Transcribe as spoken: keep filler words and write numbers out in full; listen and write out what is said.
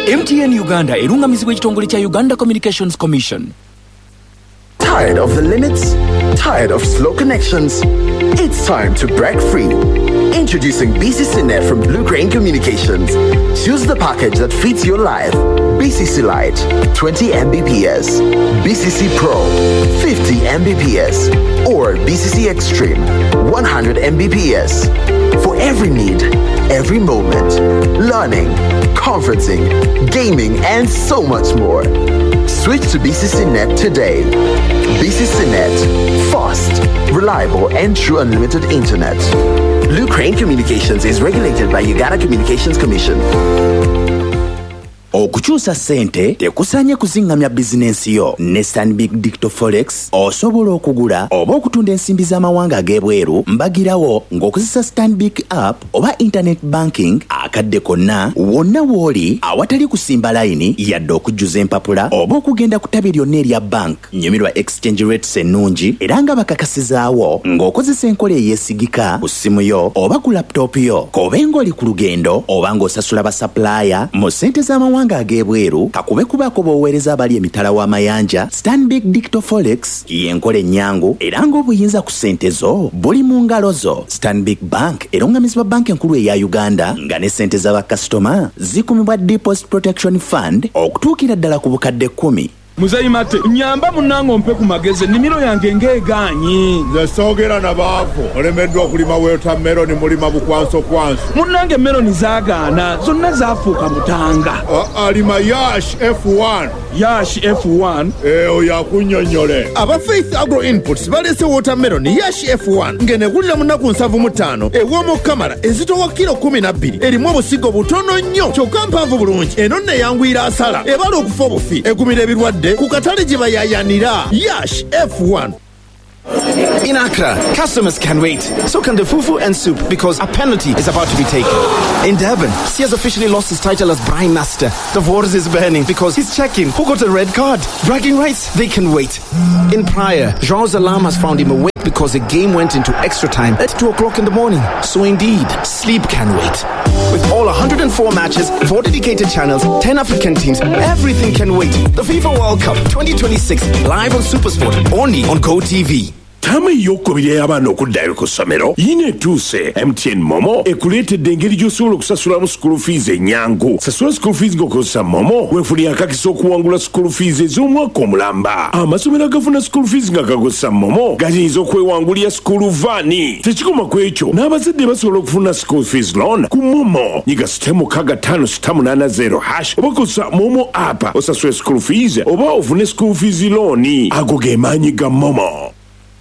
M T N Uganda erungamizibwa ekitongole kya Uganda Communications Commission. Tired of the limits? Tired of slow connections? It's time to break free. Introducing B C C Net from Blue Crane Communications. Choose the package that fits your life. B C C Lite, twenty megabits per second. B C C Pro, fifty megabits per second. Or B C C Extreme, one hundred megabits per second. For every need, every moment. Learning, conferencing, gaming, and so much more. Switch to B C C Net today. B C C Net. Fast, reliable, and true unlimited internet. Blue Crane Communications is regulated by Uganda Communications Commission. Okukyusa ssente tekusanye kuzingamya bizinensi yo. Ne Stanbic Digital Forex osobola okugula oba okutunda ensimbi z'amawanga ag'ebweru mbagirawo ng'okozesa Stanbic app oba internet banking akadde konna wonna w'oli awatali kusimba layini yadde okujjuza empapula oba okugenda ku ttabi lyonna erya bank. Nyumirwa exchange rates ennungi era nga bakakasizaawo ng'okozesa enkola eyeesigika ku ssimu yo oba ku laptop yo kobe ng'oli ku lugendo oba ng'osasula basapulaaya mu ssente z'amawanga ag'ebweru kakube kubako b'oweereza abali emitala w'amayanja. Stanbic Digital Forex y'enkola ennyangu era ng'obuyinza ku ssente zo buli mu ngalo zo. Stanbic Bank erungamizibwa banka enkulu eya Uganda nga ne ssente z'abakasitoma zikumibwa Deposit Protection Fund okutuukira ddala ku bukadde kkumi. Muzayi mate nyamba munango mpe ku mageze nimiro yange ngeeganyi zasogera nabaavu olemeddwa okulima watermelon mulima bukwanso kwanso munange meloni zaagaana zonna zaafuuka mutanga alima Yash F one Yash F one eh oyakunnyonnyole aba Faith Agro Inputs balese watermelon Yash F one ngenegulira munaku nsavu mu ttaano ew'omu kamala ezitowa kilo kumi na bbiri erimu obusigo butono nnyo kyokka mpanvu bulungi eno nne yangwira asala ebala okufa obufi egumira ebirwadde ku katale gye bayayanira. Yash F one. In Accra, customers can wait. So can the fufu and soup because a penalty is about to be taken. In Durban, C has officially lost his title as Brine Master. The Wars is burning because he's checking who got a red card. Bragging rights, they can wait. In Praia, João Zalam has found him awake because the game went into extra time at two o'clock in the morning. So indeed, sleep can wait. With all one hundred four matches, four dedicated channels, ten African teams, everything can wait. The FIFA World Cup twenty twenty-six, live on SuperSport, only on Go T V. Tami yoko bile y'abaana okuddayo ku ssomero yina etuuse. M T N Momo ekuleetedde engeri gy'osobola okusasulamu school fees ennyangu. Sasula school fees ng'okozesa Momo weefunira akakisa okuwangula school fees ez'omwaka omulamba. Amasomero agafuna school fees nga gakozesa Momo gayinza okwewangulira school vaani. Tekikoma ku ekyo n'abazadde basobola okufuna school fees loan ku Momo. Nyiga sita mukaaga ttaano sita munaana zero hash oba kozesa Momo app osasule school fees oba ofune school fees loan. Ago ge maanyi ga Momo.